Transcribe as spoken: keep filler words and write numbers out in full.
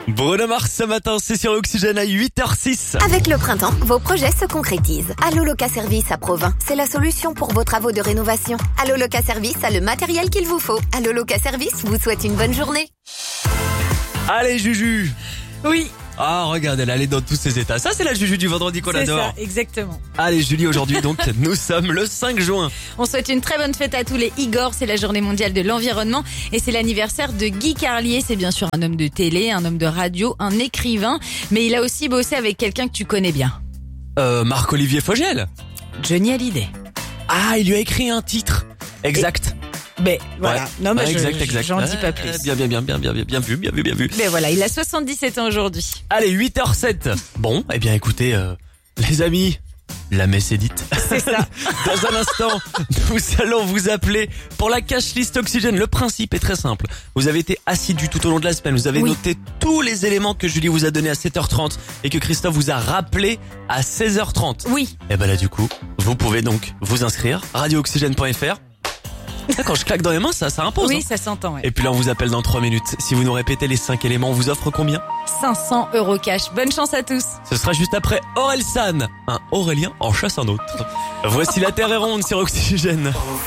Bruno Mars ce matin, c'est sur Oxygène à huit heures six. Avec le printemps, vos projets se concrétisent. Allo Loca Service à Provins, c'est la solution pour vos travaux de rénovation. Allo Loca Service a le matériel qu'il vous faut. Allo Loca Service vous souhaite une bonne journée. Allez Juju. Oui, Ah regarde, elle est dans tous ses états. Ça c'est la Juju du vendredi qu'on c'est adore. ça, exactement. Allez Julie, aujourd'hui donc, nous sommes le cinq juin. On souhaite une très bonne fête à tous les Igor, c'est la journée mondiale de l'environnement et c'est l'anniversaire de Guy Carlier. C'est bien sûr un homme de télé, un homme de radio, un écrivain, mais il a aussi bossé avec quelqu'un que tu connais bien. Euh, Marc-Olivier Fogel. Johnny Hallyday. Ah, il lui a écrit un titre. Exact. Mais voilà, Ouais. non mais Ouais, je- exact, je- exact. j'en dis Ah, pas plus. Bien, bien, bien, bien, bien, bien, bien vu, bien vu, bien vu. Mais voilà, il a soixante-dix-sept ans aujourd'hui. Allez, huit heures sept. Bon, eh bien écoutez, euh, les amis, la messe est dite. C'est ça. Dans un instant, nous allons vous appeler pour la cash list Oxygène. Le principe est très simple. Vous avez été assidus tout au long de la semaine. Vous avez Oui. noté tous les éléments que Julie vous a donnés à sept heures trente et que Christophe vous a rappelé à seize heures trente. Oui, Et ben là, du coup, vous pouvez donc vous inscrire. radio oxygène point f r. Ça, quand je claque dans les mains, ça, ça impose. oui, hein. ça s'entend. Ouais. Et puis là, on vous appelle dans trois minutes. Si vous nous répétez les cinq éléments, on vous offre combien? cinq cents euros cash. Bonne chance à tous. Ce sera juste après Orelsan. Un Aurélien en chasse un autre. Voici la Terre est ronde sur Oxygène.